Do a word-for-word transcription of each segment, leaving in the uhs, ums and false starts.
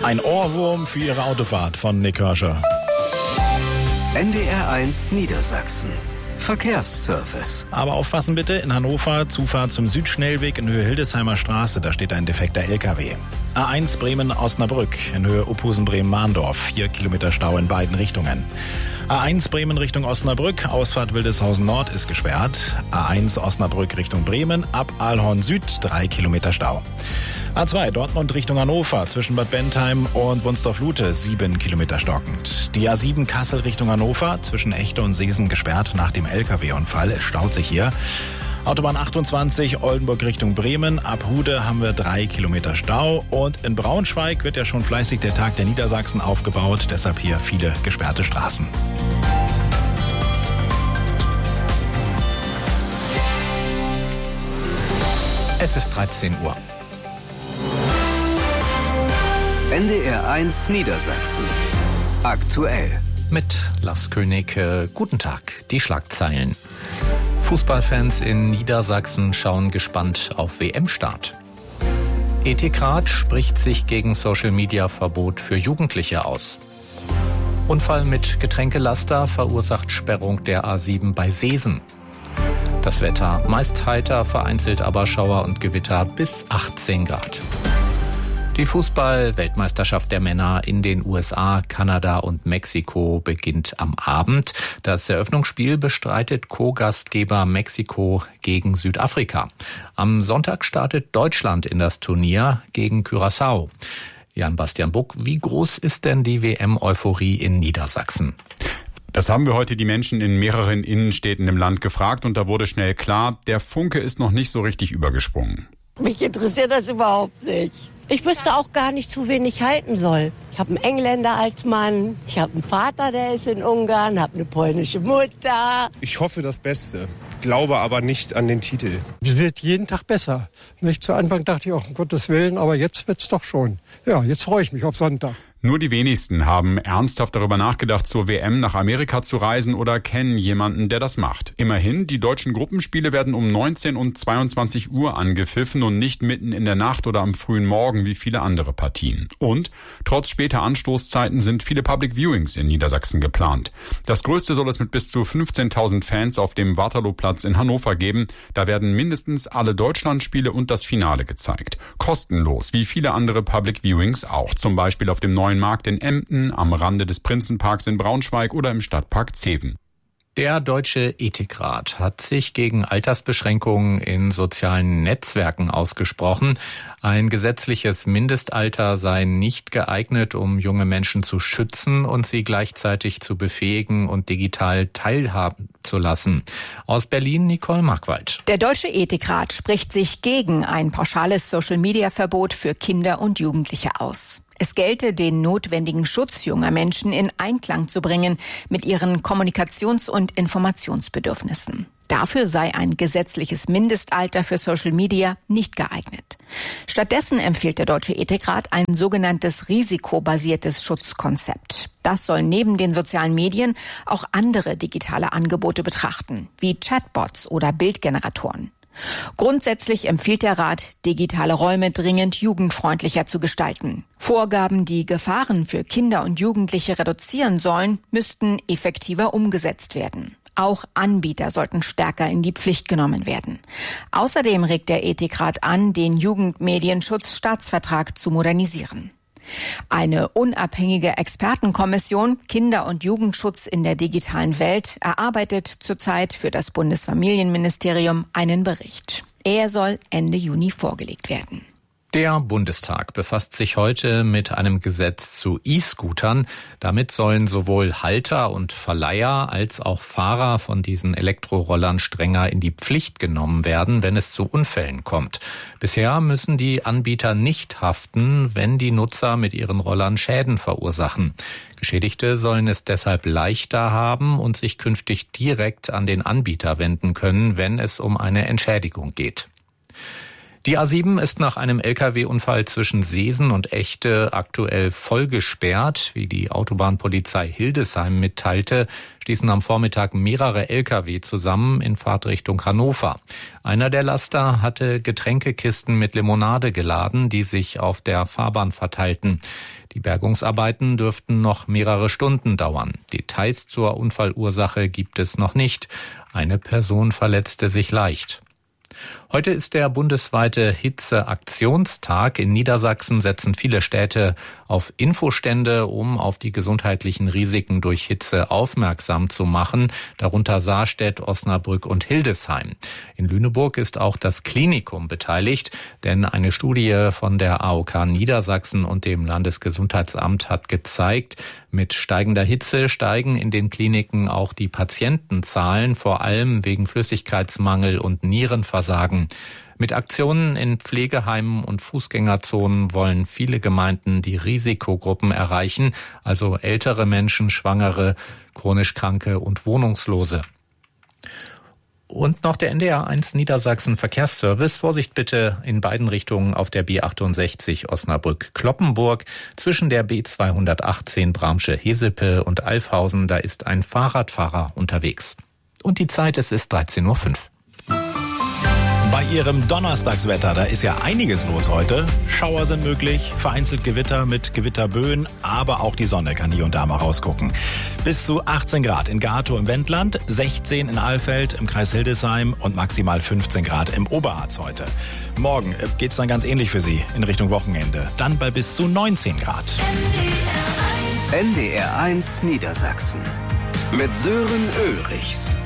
Ein Ohrwurm für Ihre Autofahrt von Nick Hirscher. N D R eins Niedersachsen. Verkehrsservice. Aber aufpassen bitte, in Hannover, Zufahrt zum Südschnellweg in Höhe Hildesheimer Straße, da steht ein defekter L K W. A eins Bremen-Osnabrück in Höhe Uphusen-Bremen-Mahndorf, vier Kilometer Stau in beiden Richtungen. A eins Bremen Richtung Osnabrück, Ausfahrt Wildeshausen Nord ist gesperrt. A eins Osnabrück Richtung Bremen, ab Aalhorn Süd, drei Kilometer Stau. A zwei Dortmund Richtung Hannover, zwischen Bad Bentheim und Wunstorf-Lute, sieben Kilometer stockend. Die A sieben Kassel Richtung Hannover, zwischen Echte und Seesen gesperrt nach dem L K W-Unfall, es staut sich hier. Autobahn achtundzwanzig Oldenburg Richtung Bremen, ab Hude haben wir drei Kilometer Stau und in Braunschweig wird ja schon fleißig der Tag der Niedersachsen aufgebaut, deshalb hier viele gesperrte Straßen. Es ist dreizehn Uhr. N D R eins Niedersachsen. Aktuell. Mit Lars König. Äh, guten Tag. Die Schlagzeilen. Fußballfans in Niedersachsen schauen gespannt auf W M-Start. Ethikrat spricht sich gegen Social-Media-Verbot für Jugendliche aus. Unfall mit Getränkelaster verursacht Sperrung der A sieben bei Seesen. Das Wetter meist heiter, vereinzelt aber Schauer und Gewitter bis achtzehn Grad. Die Fußball-Weltmeisterschaft der Männer in den U S A, Kanada und Mexiko beginnt am Abend. Das Eröffnungsspiel bestreitet Co-Gastgeber Mexiko gegen Südafrika. Am Sonntag startet Deutschland in das Turnier gegen Curaçao. Jan-Bastian Buck, wie groß ist denn die W M-Euphorie in Niedersachsen? Das haben wir heute die Menschen in mehreren Innenstädten im Land gefragt und da wurde schnell klar, der Funke ist noch nicht so richtig übergesprungen. Mich interessiert das überhaupt nicht. Ich wüsste auch gar nicht, zu wen ich halten soll. Ich habe einen Engländer als Mann, ich habe einen Vater, der ist in Ungarn, habe eine polnische Mutter. Ich hoffe das Beste, glaube aber nicht an den Titel. Es wird jeden Tag besser. Nicht zu Anfang dachte ich auch, um Gottes Willen, aber jetzt wird's doch schon. Ja, jetzt freue ich mich auf Sonntag. Nur die wenigsten haben ernsthaft darüber nachgedacht, zur W M nach Amerika zu reisen oder kennen jemanden, der das macht. Immerhin, die deutschen Gruppenspiele werden um neunzehn und zweiundzwanzig Uhr angepfiffen und nicht mitten in der Nacht oder am frühen Morgen wie viele andere Partien. Und trotz später Anstoßzeiten sind viele Public Viewings in Niedersachsen geplant. Das größte soll es mit bis zu fünfzehntausend Fans auf dem Waterlooplatz in Hannover geben. Da werden mindestens alle Deutschlandspiele und das Finale gezeigt. Kostenlos, wie viele andere Public Viewings auch. Zum Beispiel auf dem neuen Markt in Emden, am Rande des Prinzenparks in Braunschweig oder im Stadtpark Zeven. Der Deutsche Ethikrat hat sich gegen Altersbeschränkungen in sozialen Netzwerken ausgesprochen. Ein gesetzliches Mindestalter sei nicht geeignet, um junge Menschen zu schützen und sie gleichzeitig zu befähigen und digital teilhaben zu lassen. Aus Berlin Nicole Markwald. Der Deutsche Ethikrat spricht sich gegen ein pauschales Social-Media-Verbot für Kinder und Jugendliche aus. Es gelte, den notwendigen Schutz junger Menschen in Einklang zu bringen mit ihren Kommunikations- und Informationsbedürfnissen. Dafür sei ein gesetzliches Mindestalter für Social Media nicht geeignet. Stattdessen empfiehlt der Deutsche Ethikrat ein sogenanntes risikobasiertes Schutzkonzept. Das soll neben den sozialen Medien auch andere digitale Angebote betrachten, wie Chatbots oder Bildgeneratoren. Grundsätzlich empfiehlt der Rat, digitale Räume dringend jugendfreundlicher zu gestalten. Vorgaben, die Gefahren für Kinder und Jugendliche reduzieren sollen, müssten effektiver umgesetzt werden. Auch Anbieter sollten stärker in die Pflicht genommen werden. Außerdem regt der Ethikrat an, den Jugendmedienschutzstaatsvertrag zu modernisieren. Eine unabhängige Expertenkommission Kinder- und Jugendschutz in der digitalen Welt erarbeitet zurzeit für das Bundesfamilienministerium einen Bericht. Er soll Ende Juni vorgelegt werden. Der Bundestag befasst sich heute mit einem Gesetz zu E-Scootern. Damit sollen sowohl Halter und Verleiher als auch Fahrer von diesen Elektrorollern strenger in die Pflicht genommen werden, wenn es zu Unfällen kommt. Bisher müssen die Anbieter nicht haften, wenn die Nutzer mit ihren Rollern Schäden verursachen. Geschädigte sollen es deshalb leichter haben und sich künftig direkt an den Anbieter wenden können, wenn es um eine Entschädigung geht. Die A sieben ist nach einem L K W-Unfall zwischen Seesen und Echte aktuell voll gesperrt. Wie die Autobahnpolizei Hildesheim mitteilte, stießen am Vormittag mehrere L K W zusammen in Fahrtrichtung Hannover. Einer der Laster hatte Getränkekisten mit Limonade geladen, die sich auf der Fahrbahn verteilten. Die Bergungsarbeiten dürften noch mehrere Stunden dauern. Details zur Unfallursache gibt es noch nicht. Eine Person verletzte sich leicht. Heute ist der bundesweite Hitzeaktionstag. In Niedersachsen setzen viele Städte auf Infostände, um auf die gesundheitlichen Risiken durch Hitze aufmerksam zu machen, darunter Saarstedt, Osnabrück und Hildesheim. In Lüneburg ist auch das Klinikum beteiligt, denn eine Studie von der A O K Niedersachsen und dem Landesgesundheitsamt hat gezeigt, mit steigender Hitze steigen in den Kliniken auch die Patientenzahlen, vor allem wegen Flüssigkeitsmangel und Nierenversagen. Mit Aktionen in Pflegeheimen und Fußgängerzonen wollen viele Gemeinden die Risikogruppen erreichen, also ältere Menschen, Schwangere, chronisch Kranke und Wohnungslose. Und noch der N D R eins Niedersachsen Verkehrsservice. Vorsicht bitte in beiden Richtungen auf der B achtundsechzig Osnabrück-Kloppenburg. Zwischen der B zweihundertachtzehn Bramsche-Hesepe und Alfhausen, da ist ein Fahrradfahrer unterwegs. Und die Zeit, es ist dreizehn Uhr fünf. Bei Ihrem Donnerstagswetter, da ist ja einiges los heute. Schauer sind möglich, vereinzelt Gewitter mit Gewitterböen, aber auch die Sonne kann hier und da mal rausgucken. Bis zu achtzehn Grad in Gatow im Wendland, sechzehn in Alfeld im Kreis Hildesheim und maximal fünfzehn Grad im Oberharz heute. Morgen geht's dann ganz ähnlich für Sie in Richtung Wochenende. Dann bei bis zu neunzehn Grad. N D R eins Niedersachsen mit Sören Ulrichs.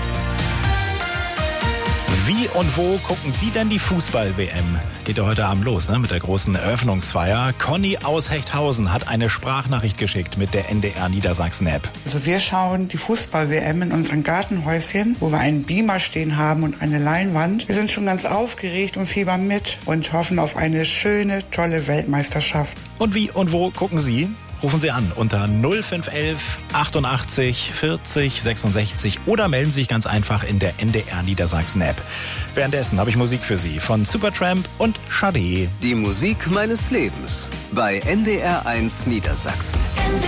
Wie und wo gucken Sie denn die Fußball-W M? Geht ja heute Abend los, ne, mit der großen Eröffnungsfeier. Conny aus Hechthausen hat eine Sprachnachricht geschickt mit der N D R Niedersachsen-App. Also wir schauen die Fußball-W M in unserem Gartenhäuschen, wo wir einen Beamer stehen haben und eine Leinwand. Wir sind schon ganz aufgeregt und fiebern mit und hoffen auf eine schöne, tolle Weltmeisterschaft. Und wie und wo gucken Sie? Rufen Sie an unter null fünf eins eins achtundachtzig vierzig sechsundsechzig oder melden Sie sich ganz einfach in der N D R Niedersachsen App. Währenddessen habe ich Musik für Sie von Supertramp und Sade. Die Musik meines Lebens bei N D R eins Niedersachsen.